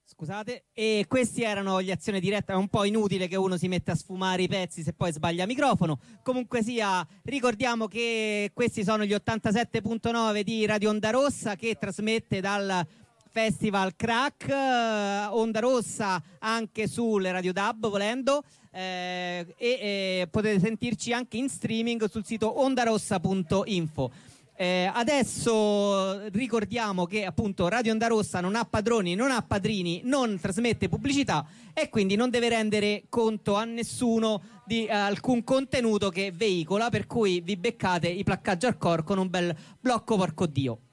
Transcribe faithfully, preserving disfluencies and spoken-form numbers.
Scusate, e questi erano gli azioni dirette. È un po' inutile che uno si metta a sfumare i pezzi se poi sbaglia microfono. Comunque sia, ricordiamo che questi sono gli ottantasette punto nove di Radio Onda Rossa, che trasmette dal Festival Crack, eh, Onda Rossa anche sulle Radio D A B volendo, eh, e eh, potete sentirci anche in streaming sul sito ondarossa punto info. Eh, adesso ricordiamo che appunto Radio Onda Rossa non ha padroni, non ha padrini, non trasmette pubblicità e quindi non deve rendere conto a nessuno di eh, alcun contenuto che veicola, per cui vi beccate i placcaggi hardcore con un bel blocco porco dio.